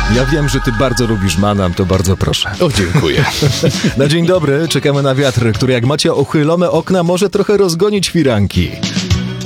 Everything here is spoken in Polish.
Ja wiem, że ty bardzo lubisz manam, to bardzo proszę. O, dziękuję. Na dzień dobry, czekamy na wiatr, który jak macie uchylone okna, może trochę rozgonić firanki.